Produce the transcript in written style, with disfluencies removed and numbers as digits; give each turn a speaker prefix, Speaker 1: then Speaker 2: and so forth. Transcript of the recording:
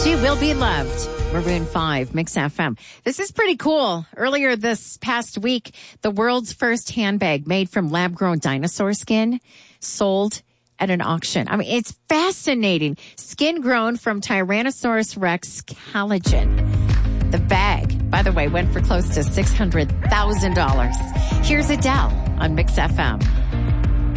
Speaker 1: She will be loved. Maroon 5, Mix FM. This is pretty cool. Earlier this past week, the world's first handbag made from lab-grown dinosaur skin sold at an auction. I mean, it's fascinating. Skin grown from Tyrannosaurus Rex collagen. The bag, by the way, went for close to $600,000. Here's Adele on Mix FM.